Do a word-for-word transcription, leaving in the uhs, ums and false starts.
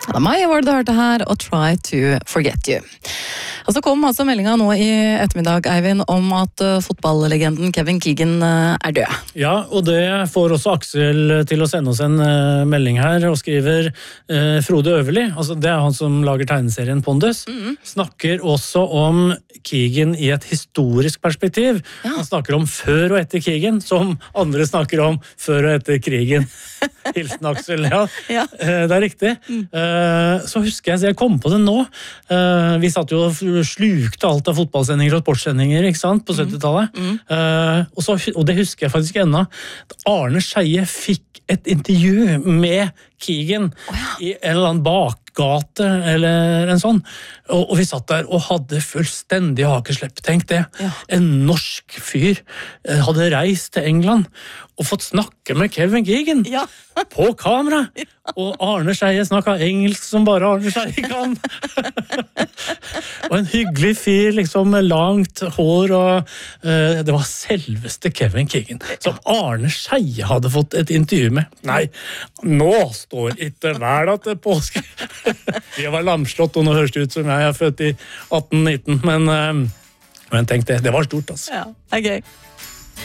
Det er meg, var det du hørte her, og Try to Forget You. Og så kom altså meldinga nå i ettermiddag, Eivind, om at uh, fotballlegenden Kevin Keegan uh, er død. Ja, og det får også Aksel til å sende oss en uh, melding her, og skriver uh, Frode Øverli, altså det er han som lager tegneserien Pondus, mm. snakker også om Keegan i et historisk perspektiv. Ja. Han snakker om før og etter Keegan, som andre snakker om før og etter krigen. Hilsen Aksel, ja. ja. Uh, det er riktig. Mm. Uh, så husker jeg, så jeg kom på det nå, uh, vi satt jo og slukte alt av fotballsendinger og sportssendinger, ikke sant, på syttitallet. Mm. Uh, og, så, og det husker jeg faktisk ennå. Arne Scheie fikk et intervju med Keegan oh, ja. I en eller annen bakgate, eller en sånn. Og, og vi satt der og hadde fullstendig hakeslepp, tenk det. Ja. En norsk fyr uh, hadde reist til England og fått snakke med Kevin Keegan ja. På kamera. Ja. Og Arne Scheie snakket engelsk som bare Arne Scheie kan. Og en hyggelig fyr, liksom, med langt hår, og uh, det var selveste Kevin Keegan, som Arne Scheie hadde fått et intervju med. Nei, nå står ikke verda til påske. Vi var lamslått, og nå høres det ut som jeg er født i atten nitten, men, uh, men tenk det, det var stort, altså. Ja, det er gøy.